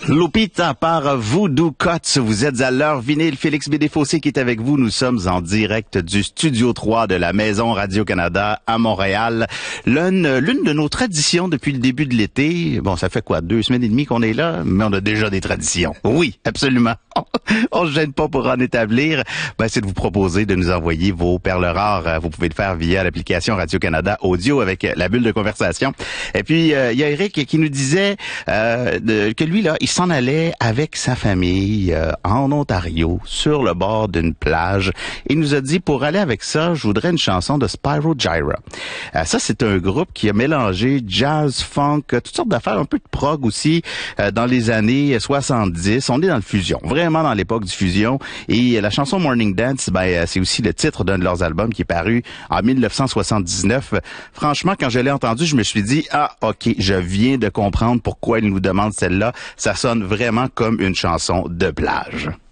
Lupita par Voodoo Cuts. Vous êtes à l'heure vinyle. Félix Bédé-Fossé qui est avec vous. Nous sommes en direct du Studio 3 de la Maison Radio-Canada à Montréal. L'une de nos traditions depuis le début de l'été. Bon, ça fait quoi, 2 semaines et demie qu'on est là, mais on a déjà des traditions. Oui, absolument. On se gêne pas pour en établir. C'est de vous proposer de nous envoyer vos perles rares. Vous pouvez le faire via l'application Radio-Canada Audio avec la bulle de conversation. Et puis, il y a Eric qui nous disait que lui, là, il s'en allait avec sa famille en Ontario, sur le bord d'une plage. Il nous a dit, pour aller avec ça, je voudrais une chanson de Spyro Gyra. Ça, c'est un groupe qui a mélangé jazz, funk, toutes sortes d'affaires, un peu de prog aussi, dans les années 70. On est dans le fusion, vraiment dans l'époque du fusion. Et la chanson Morning Dance, c'est aussi le titre d'un de leurs albums qui est paru en 1979. Franchement, quand je l'ai entendu, je me suis dit, ok, je viens de comprendre pourquoi ils nous demandent celle-là. Ça sonne vraiment comme une chanson de plage.